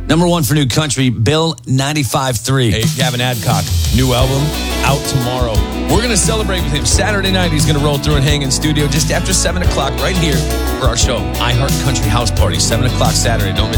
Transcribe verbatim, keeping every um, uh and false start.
Number one for new country, Bill ninety-five three. Hey, Gavin Adcock, new album out tomorrow. We're going to celebrate with him. Saturday night, he's going to roll through and hang in studio just after seven o'clock right here for our show, iHeart Country House Party, seven o'clock Saturday. Don't miss